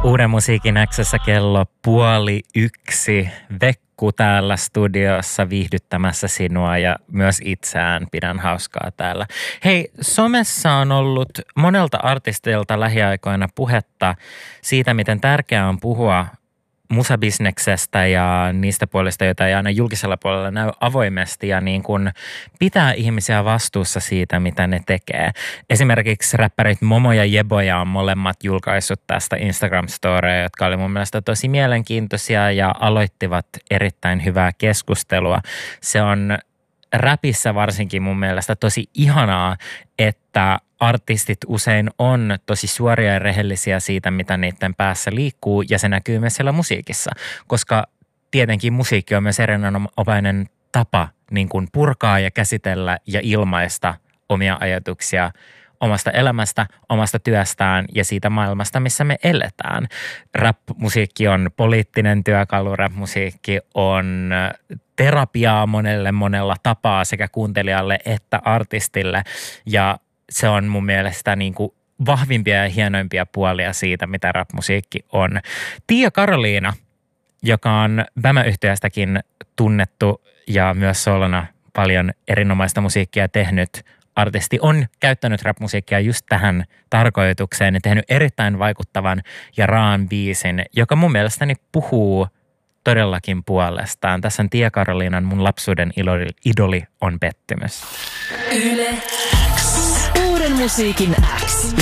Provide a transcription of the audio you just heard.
Uuden musiikin X:ssä kello 12:30. Vekku täällä studiossa viihdyttämässä sinua ja myös itseään. Pidän hauskaa täällä. Hei, somessa on ollut monelta artistilta lähiaikoina puhetta siitä, miten tärkeää on puhua musabisneksestä ja niistä puolista, joita ei aina julkisella puolella näy avoimesti ja niin kuin pitää ihmisiä vastuussa siitä, mitä ne tekee. Esimerkiksi räppärit Momo ja Jeboja on molemmat julkaissut tästä Instagram-storeja, jotka oli mun mielestä tosi mielenkiintoisia ja aloittivat erittäin hyvää keskustelua. Se on räpissä varsinkin mun mielestä tosi ihanaa, että artistit usein on tosi suoria ja rehellisiä siitä, mitä niiden päässä liikkuu, ja se näkyy myös siellä musiikissa, koska tietenkin musiikki on myös erinomainen tapa niin kuin purkaa ja käsitellä ja ilmaista omia ajatuksia omasta elämästä, omasta työstään ja siitä maailmasta, missä me eletään. Rap-musiikki on poliittinen työkalu, rap-musiikki on terapiaa monella tapaa sekä kuuntelijalle että artistille, ja se on mun mielestä niin kuin vahvimpia ja hienoimpia puolia siitä, mitä rap-musiikki on. Tiia Karoliina, joka on Bämä-yhtiöstäkin tunnettu ja myös solona paljon erinomaista musiikkia tehnyt artisti, on käyttänyt rap-musiikkia just tähän tarkoitukseen ja tehnyt erittäin vaikuttavan ja raan biisin, joka mun mielestäni puhuu todellakin puolestaan. Tässä on Tiia Karoliinan Mun lapsuuden idoli on pettymys. Yle X. Uuden musiikin X.